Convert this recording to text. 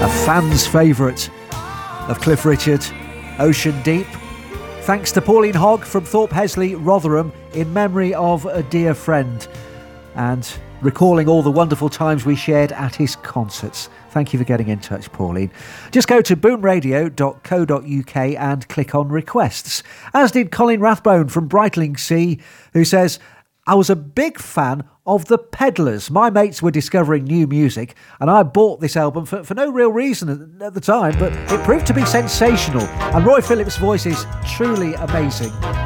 A fan's favourite of Cliff Richard, Ocean Deep. Thanks to Pauline Hogg from Thorpe Hesley, Rotherham, in memory of a dear friend and recalling all the wonderful times we shared at his concerts. Thank you for getting in touch, Pauline. Just go to boomradio.co.uk and click on requests. As did Colin Rathbone from Brightlingsea, who says, I was a big fan of The Peddlers. My mates were discovering new music and I bought this album for no real reason at the time, but it proved to be sensational and Roy Phillips' voice is truly amazing.